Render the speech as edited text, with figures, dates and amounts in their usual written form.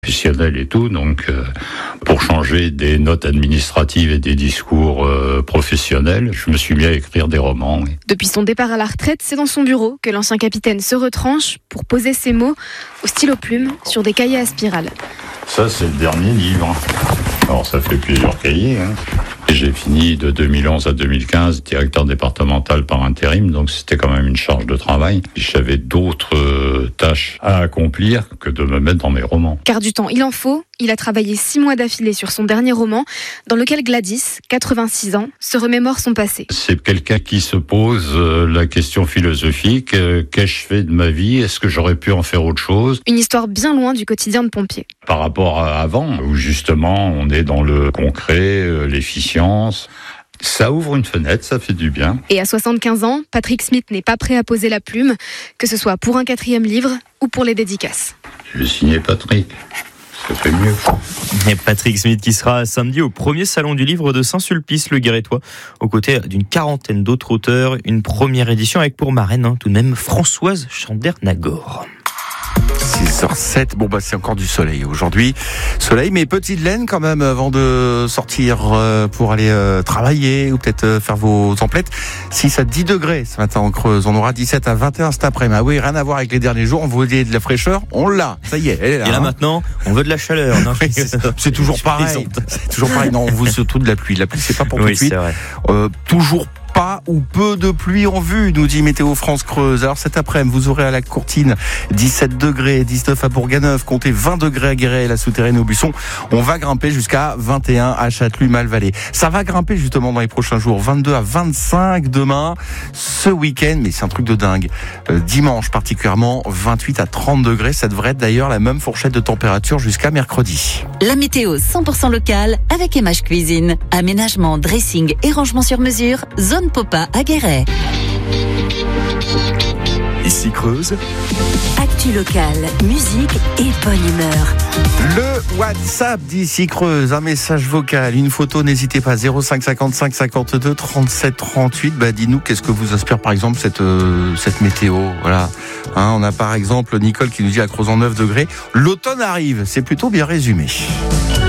Professionnel et tout, donc pour changer des notes administratives et des discours professionnels, je me suis mis à écrire des romans. Oui. Depuis son départ à la retraite, c'est dans son bureau que l'ancien capitaine se retranche pour poser ses mots au stylo plume sur des cahiers à spirale. Ça, c'est le dernier livre. Alors, ça fait plusieurs cahiers. J'ai fini de 2011 à 2015 directeur départemental par intérim, donc c'était quand même une charge de travail. J'avais d'autres tâches à accomplir que de me mettre dans mes romans. Car du temps, il en faut. Il a travaillé 6 mois d'affilée sur son dernier roman, dans lequel Gladys, 86 ans, se remémore son passé. C'est quelqu'un qui se pose la question philosophique, qu'ai-je fait de ma vie ? Est-ce que j'aurais pu en faire autre chose ? Une histoire bien loin du quotidien de pompier. Par rapport à avant, où justement on est dans le concret, l'efficience, ça ouvre une fenêtre, ça fait du bien. Et à 75 ans, Patrick Smith n'est pas prêt à poser la plume, que ce soit pour un 4e livre ou pour les dédicaces. Je vais signer Patrick. Ça fait mieux. Et Patrick Smith qui sera samedi au premier salon du livre de Saint-Sulpice-le-Guérétois, aux côtés d'une 40aine d'autres auteurs. Une première édition avec pour marraine, tout de même, Françoise Chandler-Nagor. 6h07, c'est encore du soleil aujourd'hui. Soleil, mais petite laine quand même avant de sortir pour aller travailler ou peut-être faire vos emplettes. 6 à 10 degrés ce matin en Creuse. On aura 17 à 21 cet après-midi. Ah oui, rien à voir avec les derniers jours. On voulait de la fraîcheur, on l'a. Ça y est, elle est là. Et là maintenant, on veut de la chaleur. Non, oui, c'est toujours pareil. C'est toujours pareil. Non, on veut surtout de la pluie. La pluie, c'est pas pour tout de suite. C'est vrai. Toujours pas ou peu de pluie en vue, nous dit Météo France Creuse. Alors cet après-midi, vous aurez à la Courtine 17 degrés, 19 à Bourganeuf, comptez 20 degrés à Guéret, la Souterraine au Buisson. On va grimper jusqu'à 21 à Châtellus-Malvallée. Ça va grimper justement dans les prochains jours, 22 à 25 demain, ce week-end, mais c'est un truc de dingue. Dimanche particulièrement, 28 à 30 degrés. Ça devrait être d'ailleurs la même fourchette de température jusqu'à mercredi. La météo 100% locale avec Emache Cuisine. Aménagement, dressing et rangement sur mesure. Zone Popa à Guéret. Ici Creuse. Actu locale, musique et bonne humeur. Le WhatsApp d'ici Creuse, un message vocal, une photo, n'hésitez pas, 05 55 52 37 38. Dis-nous, qu'est-ce que vous inspire par exemple cette météo, voilà. On a par exemple Nicole qui nous dit à Creuse en 9 degrés, l'automne arrive, c'est plutôt bien résumé.